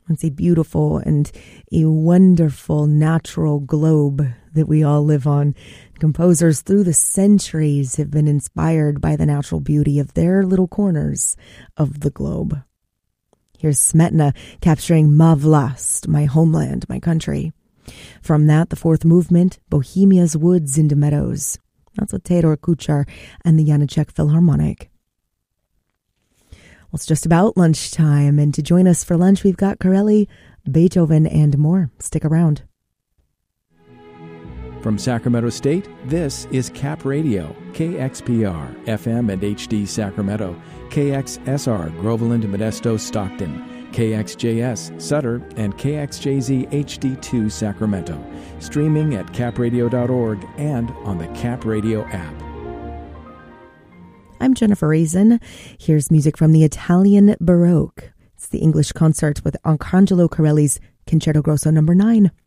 It's a beautiful and a wonderful natural globe that we all live on. Composers through the centuries have been inspired by the natural beauty of their little corners of the globe. Here's Smetana capturing Ma Vlast, my homeland, my country. From that, the fourth movement, Bohemia's Woods into Meadows. That's with Theodor Kuchar and the Janáček Philharmonic. Well, it's just about lunchtime, and to join us for lunch, we've got Corelli, Beethoven, and more. Stick around. From Sacramento State, this is Cap Radio, KXPR, FM and HD Sacramento, KXSR, Groveland, Modesto, Stockton, KXJS, Sutter, and KXJZ HD2 Sacramento. Streaming at capradio.org and on the Cap Radio app. I'm Jennifer Raisin. Here's music from the Italian Baroque. It's the English concert with Arcangelo Corelli's Concerto Grosso No. 9.